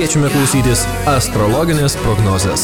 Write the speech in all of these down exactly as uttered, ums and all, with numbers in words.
kviečiame klausytis astrologinės prognozės.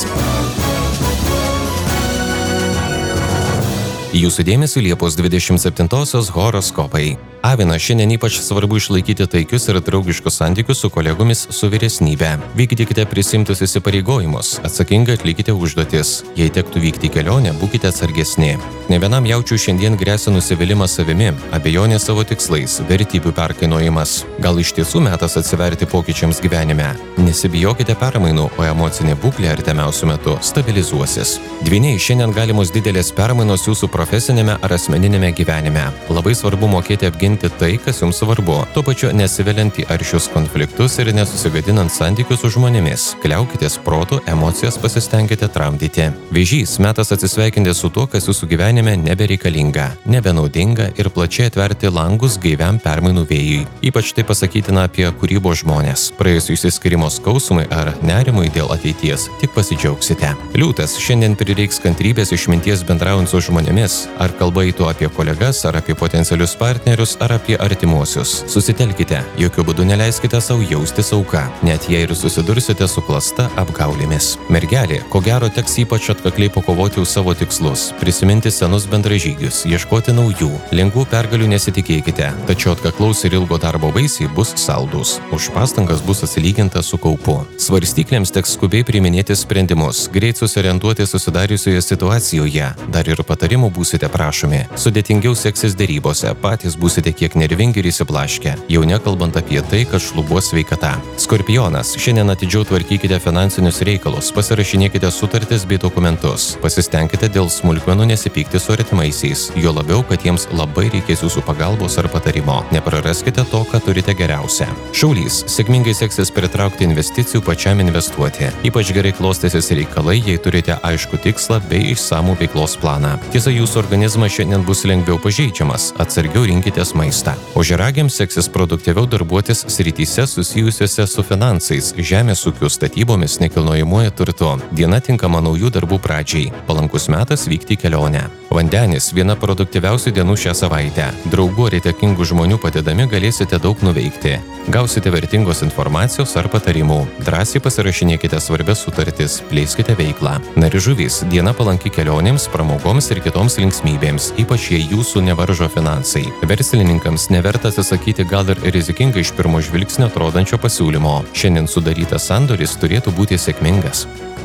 Jūsų dėmesio Liepos dvidešimt septintosios horoskopai. Avina, šiandien ypač svarbu išlaikyti taikius ir draugiškus santykius su kolegomis su vyresnybe. Vykdykite prisimtus įsipareigojimus, atsakingai atlikite užduotis. Jei tektų vykti į kelionę, būkite atsargesni. Ne vienam jaučiu šiandien gresia nusivylimas savimi, abejonė savo tikslais, vertybių perkainojimas. Gal iš tiesų metas atsiverti pokyčiams gyvenime. Nesibijokite permainų, o emocinė būklė artimiausiu metu stabilizuosis. Dvyniai, šiandien galimos didelės permainos jūsų profesinėme ar asmeninėme gyvenime. Labai svarbu mokėti apginti tai, kas jums svarbu, tuo pačiu nesiveliant į aršius konfliktus ir nesusigadinant santykius su žmonėmis. Kliaukitės protu, emocijas pasistengkite tramdyti. Vėžys, metas atsisveikinti su tuo, kas jūsų gyvenime nebereikalinga, nebenaudinga ir plačiai atverti langus gaiviam permainų vėjui. Ypač tai pasakytina apie kūrybos žmonės. Praėjus išsiskyrimo skausmui ar nerimui dėl ateities, tik pasidžiaugsite. Liūtas, šiandien prireiks kantrybės išminties bendraujant su žmonėmis, ar kalba eitų apie kolegas, ar apie potencialius partnerius, ar apie artimuosius. Susitelkite, jokių būdų neleiskite savo jaustis auka, net jei ir susidursite su klasta apgaulėmis. Mergelė, ko gero teks ypač atkakliai pakovoti už savo tikslus, prisiminti senus bendražygius, ieškoti naujų. Lengvų pergalių nesitikėkite, tačiau atkaklaus ir ilgo darbo vaisiai bus saldūs. Už pastangas bus atsilyginta su kaupu. Svarstyklėms teks skubiai priiminėti sprendimus, greit susiorientuoti susidariusioje situacijoje. Dar ir patarimų būsite prašomi. Sudėtingiau seksis derybose, patys būsite kiek nervingi ir įsiblaškę, jau nekalbant apie tai, kad šlubuos sveikata. Skorpionas, šiandien atidžiau tvarkykite finansinius reikalus, pasirašinėkite sutartis bei dokumentus. Pasistengkite dėl smulkmenų nesipykti su artimaisiais, jo labiau, kad jiems labai reikės jūsų pagalbos ar patarimo. Nepraraskite to, ką turite geriausia. Šaulys, sėkmingai seksis pritraukti investicijų pačiam investuoti. Ypač gerai klostysis reikalai, jei turite aišku tikslą bei išsamų veiklos planą. Tiesa, jūsų organizmas šiandien bus lengviau pažeidžiamas, atsargiau rinkitės maistą. Ožiaragiams seksis produktyviau darbuotis srityse susijusiuose su finansais, žemės ūkiu, statybomis, nekilnojamuoju turtu. Diena tinkama naujų darbų pradžiai. Palankus metas vykti į kelionę. Vandenis, viena produktyviausių dienų šią savaitę. Draugų ar įtakingų žmonių padedami galėsite daug nuveikti. Gausite vertingos informacijos ar patarimų. Drąsiai pasirašinėkite svarbias sutartis, plėskite veiklą. Narižuvys, diena palanki kelionėms, pramogoms ir kitoms linksmybėms, ypač jei jūsų nevaržo finansai. Verslininkams neverta atsisakyti gal ir rizikingai iš pirmo žvilgsnio atrodančio pasiūlymo. Šiandien sudarytas sandoris turėtų būti sėkmingas.